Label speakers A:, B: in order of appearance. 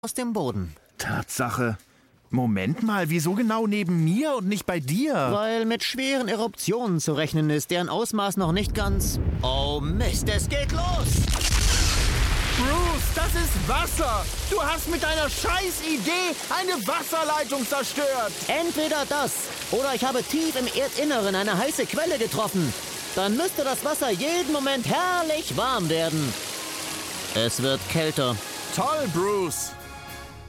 A: aus dem Boden.
B: Tatsache. Moment mal, wieso genau neben mir und nicht bei dir?
A: Weil mit schweren Eruptionen zu rechnen ist, deren Ausmaß noch nicht ganz... Oh Mist, es geht los!
B: Bruce, das ist Wasser! Du hast mit deiner Scheißidee eine Wasserleitung zerstört!
A: Entweder das, oder ich habe tief im Erdinneren eine heiße Quelle getroffen. Dann müsste das Wasser jeden Moment herrlich warm werden. Es wird kälter.
B: Toll, Bruce!